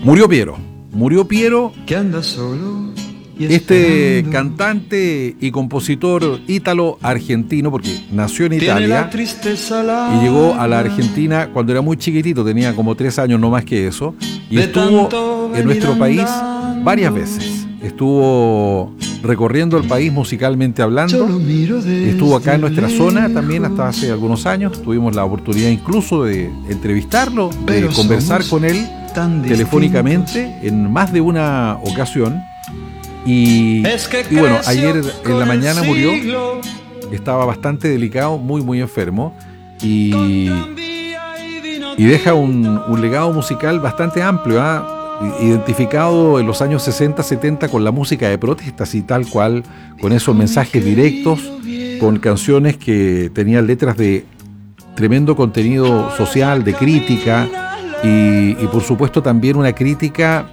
Murió Piero. Murió Piero, que anda solo y este esperando. cantante y compositor ítalo-argentino, porque nació en Tiene Italia la tristeza larga y llegó a la Argentina cuando era muy chiquitito, tenía como 3 años, no más que eso, y de estuvo tanto en venir nuestro país andando. varias veces. Estuvo recorriendo el país musicalmente Yo hablando. lo miro desde Estuvo acá en nuestra zona también lejos. hasta hace algunos años. Tuvimos la oportunidad incluso de entrevistarlo, de Pero conversar somos con él tan telefónicamente en más de una ocasión. Y bueno, ayer en la mañana murió. Estaba bastante delicado, muy enfermo. Y deja un legado musical bastante amplio, identificado en los años 60, 70 con la música de protestas y tal cual, con esos mensajes directos, con canciones que tenían letras de tremendo contenido social, de crítica y por supuesto también una crítica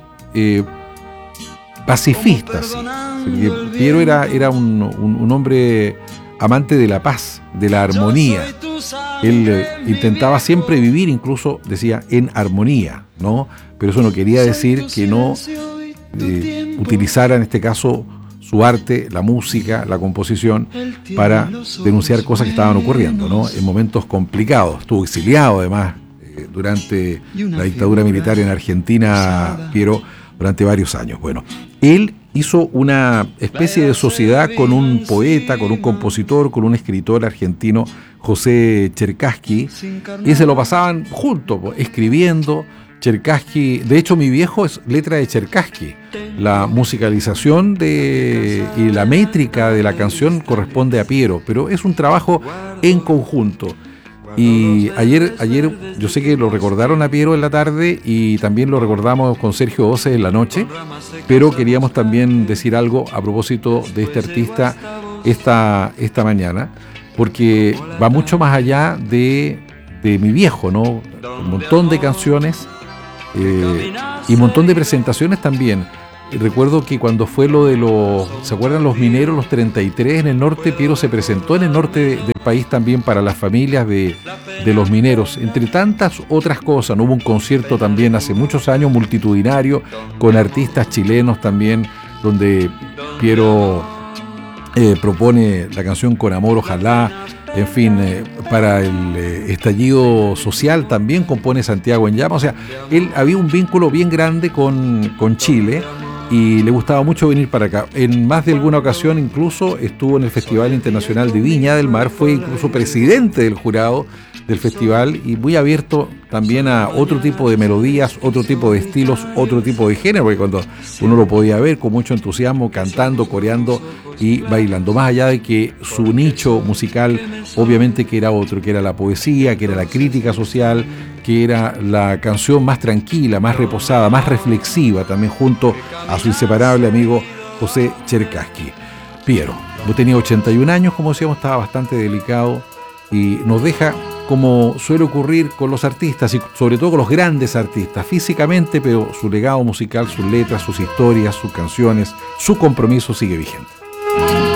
pacifista. ¿Sí? Porque Piero era un hombre amante de la paz, de la armonía. Él intentaba siempre vivir, incluso decía, en armonía, ¿no? Pero eso no quería decir que no utilizara en este caso su arte, la música, la composición, para denunciar cosas que estaban ocurriendo, ¿no? En momentos complicados. Estuvo exiliado además durante la dictadura militar en Argentina, Piero, durante varios años. Bueno, él hizo una especie de sociedad con un poeta, con un compositor, con un escritor argentino, José Cherkassky, y se lo pasaban juntos, escribiendo. Cherkassky, de hecho mi viejo es letra de Cherkassky. La musicalización y la métrica de la canción corresponde a Piero, pero es un trabajo en conjunto. Y ayer yo sé que lo recordaron a Piero en la tarde y también lo recordamos con Sergio Oces en la noche, pero queríamos también decir algo a propósito de este artista esta mañana, porque va mucho más allá de mi viejo, ¿no? Un montón de canciones y un montón de presentaciones también. Recuerdo que cuando fue lo de ¿se acuerdan los mineros, los 33 en el norte? Piero se presentó en el norte del país también para las familias de los mineros, entre tantas otras cosas. ¿No? Hubo un concierto también hace muchos años multitudinario con artistas chilenos también, donde Piero propone la canción Con Amor Ojalá. En fin, para el estallido social también compone Santiago en Llamas. O sea, él había un vínculo bien grande con Chile y le gustaba mucho venir para acá. En más de alguna ocasión incluso estuvo en el Festival Internacional de Viña del Mar, fue incluso presidente del jurado del festival y muy abierto también a otro tipo de melodías, otro tipo de estilos, otro tipo de género, porque cuando uno lo podía ver con mucho entusiasmo, cantando, coreando y bailando, más allá de que su nicho musical obviamente que era otro, que era la poesía, que era la crítica social, que era la canción más tranquila, más reposada, más reflexiva, también junto a su inseparable amigo José Cherkassky. Piero tenía 81 años, como decíamos, estaba bastante delicado y nos deja, como suele ocurrir con los artistas y sobre todo con los grandes artistas, físicamente, pero su legado musical, sus letras, sus historias, sus canciones, su compromiso sigue vigente.